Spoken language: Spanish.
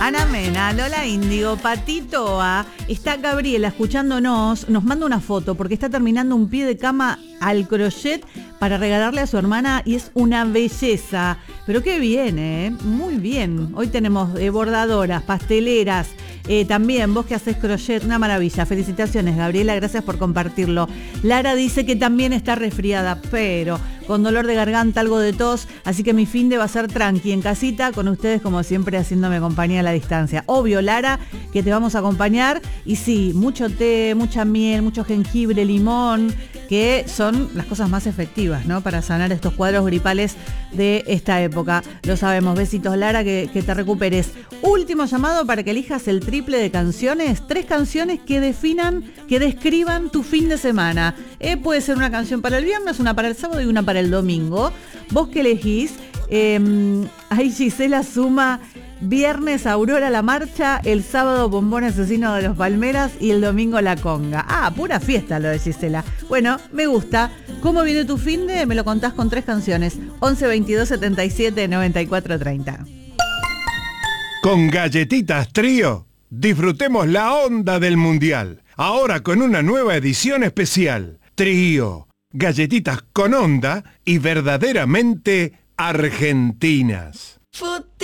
Ana Mena, Lola Índigo, Patitoa, está Gabriela escuchándonos, nos manda una foto porque está terminando un pie de cama al crochet para regalarle a su hermana y es una belleza. Pero qué bien, muy bien. Hoy tenemos bordadoras, pasteleras, también vos que haces crochet, una maravilla. Felicitaciones, Gabriela, gracias por compartirlo. Lara dice que también está resfriada, pero con dolor de garganta, algo de tos, así que mi finde va a ser tranqui en casita, con ustedes como siempre haciéndome compañía a la distancia. Obvio, Lara, que te vamos a acompañar y sí, mucho té, mucha miel, mucho jengibre, limón, que son las cosas más efectivas, ¿no? Para sanar estos cuadros gripales de esta época. Lo sabemos. Besitos, Lara, que te recuperes. Último llamado para que elijas el triple de canciones. 3 canciones que describan tu fin de semana. Puede ser una canción para el viernes, una para el sábado y una para el domingo. ¿Vos qué elegís? Ahí Gisela suma: viernes Aurora la Marcha, el sábado Bombón Asesino de los Palmeras y el domingo La Conga. Ah, pura fiesta lo de Gisela. Bueno, me gusta. ¿Cómo viene tu finde? Me lo contás con 3 canciones. 11 22 77 94 30. Con Galletitas Trío, disfrutemos la onda del Mundial. Ahora con una nueva edición especial. Trío, galletitas con onda y verdaderamente argentinas.